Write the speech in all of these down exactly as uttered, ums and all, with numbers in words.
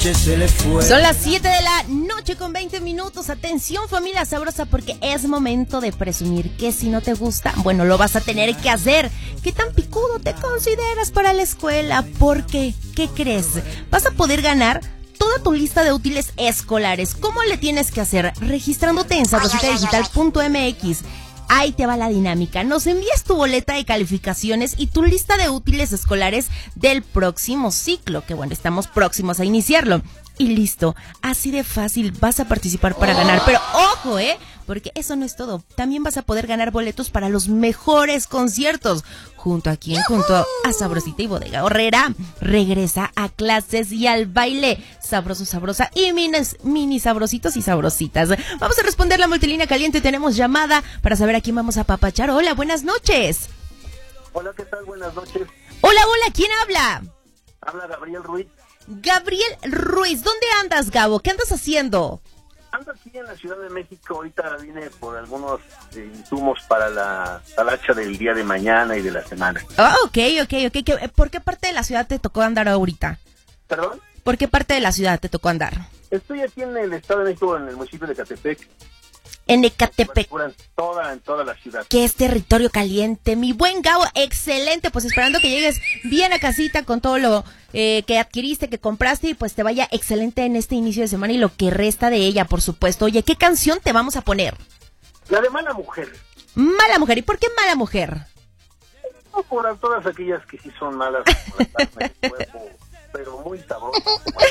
Se le fue. Son las siete de la noche con veinte minutos. Atención, familia sabrosa, porque es momento de presumir que si no te gusta, bueno, lo vas a tener que hacer. ¿Qué tan picudo te consideras para la escuela? Porque, ¿qué crees? Vas a poder ganar toda tu lista de útiles escolares. ¿Cómo le tienes que hacer? Registrándote en sabrosita digital punto m x. Ahí te va la dinámica. Nos envías tu boleta de calificaciones y tu lista de útiles escolares del próximo ciclo, que bueno, estamos próximos a iniciarlo. Y listo, así de fácil vas a participar para ganar. Pero ojo, ¿eh? Porque eso no es todo. También vas a poder ganar boletos para los mejores conciertos. ¿Junto a quién? Junto a Sabrosita y Bodega Horrera. Regresa a clases y al baile. Sabroso, sabrosa y minis, mini sabrositos y sabrositas. Vamos a responder la multilínea caliente. Tenemos llamada para saber a quién vamos a apapachar. Hola, buenas noches. Hola, ¿qué tal? Buenas noches. Hola, hola, ¿quién habla? Habla Gabriel Ruiz. Gabriel Ruiz, ¿dónde andas, Gabo? ¿Qué andas haciendo? Ando aquí en la Ciudad de México. Ahorita vine por algunos eh, insumos para la talacha del día de mañana y de la semana. Ah, oh, ok, ok, ok. ¿Qué, ¿Por qué parte de la ciudad te tocó andar ahorita? ¿Perdón? ¿Por qué parte de la ciudad te tocó andar? Estoy aquí en el Estado de México, en el municipio de Ecatepec. En Ecatepec. En toda, en toda la ciudad. Que es territorio caliente. Mi buen Gabo, excelente. Pues esperando que llegues bien a casita con todo lo eh, que adquiriste, que compraste y pues te vaya excelente en este inicio de semana y lo que resta de ella, por supuesto. Oye, ¿qué canción te vamos a poner? La de Mala Mujer. Mala Mujer. ¿Y por qué Mala Mujer? No por todas aquellas que sí son malas, como la carne del cuerpo, pero muy sabrosas.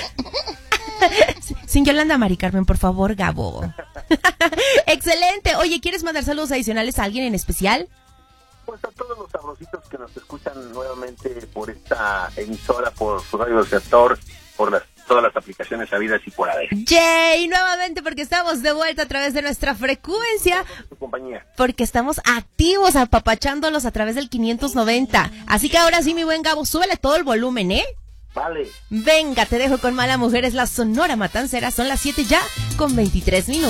Sin Yolanda Mari Carmen, por favor, Gabo. Excelente. Oye, ¿quieres mandar saludos adicionales a alguien en especial? Pues a todos los sabrositos que nos escuchan nuevamente por esta emisora, por su radio receptor, por las, todas las aplicaciones habidas y por haber. Yay, nuevamente porque estamos de vuelta a través de nuestra frecuencia. Su compañía. Porque estamos activos apapachándolos a través del quinientos noventa. Así que ahora sí, mi buen Gabo, súbele todo el volumen, ¿eh? Vale. Venga, te dejo con Mala Mujer, es la Sonora Matancera. Son las siete ya con veintitrés minutos.